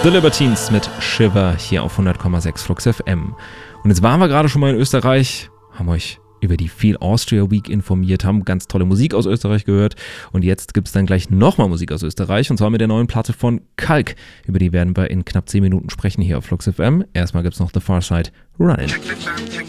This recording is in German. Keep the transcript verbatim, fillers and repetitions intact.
The Libertines mit Shiver hier auf hundert Komma sechs Flux F M. Und jetzt waren wir gerade schon mal in Österreich, haben euch über die Feel Austria Week informiert, haben ganz tolle Musik aus Österreich gehört und jetzt gibt es dann gleich nochmal Musik aus Österreich und zwar mit der neuen Platte von Kalk. Über die werden wir in knapp zehn Minuten sprechen hier auf Flux F M. Erstmal gibt es noch The Far Side Running.